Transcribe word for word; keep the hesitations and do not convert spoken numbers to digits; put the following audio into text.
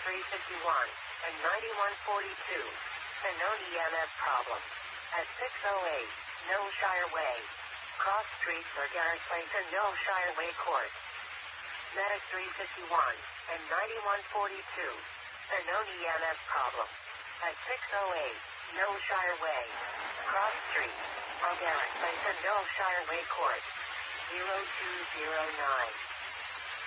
three fifty-one and ninety-one forty-two. Unknown E M F problem. At six oh eight, Knowshire Way. Cross streets are Garrett Place and Knowshire Way Court. Medic three fifty-one and ninety-one forty-two. Unknown E M F problem. At six oh eight, Knowshire Way. Cross streets are Garrett Place and Knowshire Way Court. zero two zero nine.